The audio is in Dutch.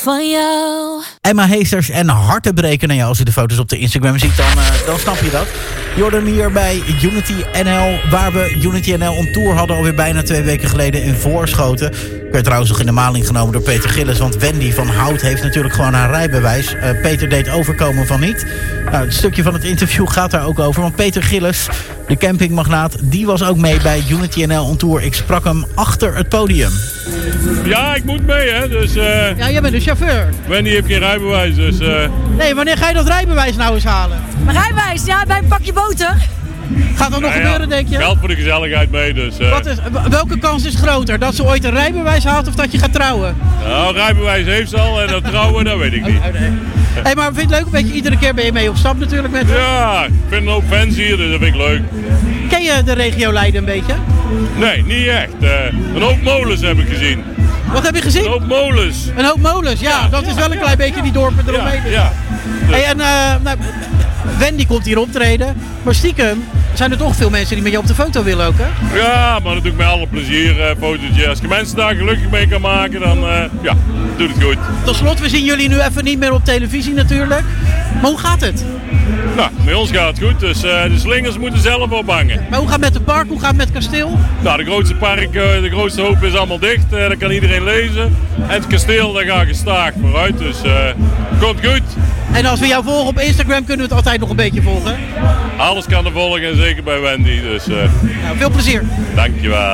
Van jou. Emma Heesters en harten breken. Nou ja, als je de foto's op de Instagram ziet, dan snap je dat. Je hoorde hem hier bij Unity NL, waar we Unity NL on tour hadden alweer bijna 2 weken geleden in Voorschoten. Ik werd trouwens nog in de maling genomen door Peter Gillis, want Wendy van Hout heeft natuurlijk gewoon haar rijbewijs. Peter deed overkomen van niet. Nou, het stukje van het interview gaat daar ook over, want Peter Gillis, de campingmagnaat, die was ook mee bij Unity NL on tour. Ik sprak hem achter het podium. Ja, ik moet mee, hè. Dus, Ja, jij bent de chauffeur. Wendy heeft geen rijbewijs, dus... Nee, wanneer ga je dat rijbewijs nou eens halen? Mijn rijbewijs, ja, bij een pakje boter. Gaat dat nog gebeuren, denk je? Geld voor de gezelligheid mee, dus... Welke kans is groter? Dat ze ooit een rijbewijs haalt of dat je gaat trouwen? Nou, rijbewijs heeft ze al en dat trouwen, dat weet ik niet. Hey, maar vind je het leuk? Een beetje iedere keer ben je mee op stap natuurlijk met... Ja, ik vind een hoop fans hier, dus dat vind ik leuk. Ken je de regio Leiden een beetje? Nee, niet echt. Een hoop molens heb ik gezien. Wat heb je gezien? Een hoop molens. Een hoop molens, ja. Dat is wel een klein beetje die dorpen eromheen. Ja. Hey, en Wendy komt hier optreden, maar stiekem zijn er toch veel mensen die met je op de foto willen ook, hè? Ja, maar dat doe ik met alle plezier, fotootje. Als je mensen daar gelukkig mee kan maken, dan doet het goed. Tot slot, we zien jullie nu even niet meer op televisie natuurlijk. Maar hoe gaat het? Nou, bij ons gaat het goed, dus de slingers moeten zelf ophangen. Maar hoe gaat het met het park? Hoe gaat het met het kasteel? Nou, de grootste park, de grootste hoop is allemaal dicht. Dat kan iedereen lezen. En het kasteel, daar gaat gestaag vooruit, dus komt goed. En als we jou volgen op Instagram, kunnen we het altijd nog een beetje volgen? Alles kan er volgen, en zeker bij Wendy, dus... Nou, veel plezier. Dankjewel.